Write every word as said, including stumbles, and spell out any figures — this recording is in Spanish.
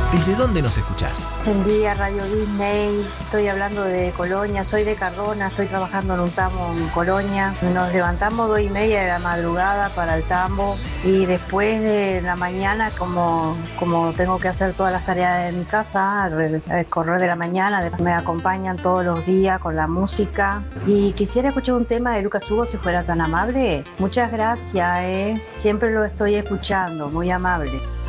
¿Desde dónde nos escuchás? Buen día, Radio Disney. Estoy hablando de Colonia, soy de Cardona, estoy trabajando en un tambo en Colonia. Nos levantamos dos y media de la madrugada para el tambo y después de la mañana, como, como tengo que hacer todas las tareas de mi casa, al correr de la mañana, me acompañan todos los días con la música. Y quisiera escuchar un tema de Lucas Hugo, si fuera tan amable. Muchas gracias, eh. Siempre lo estoy escuchando, muy amable.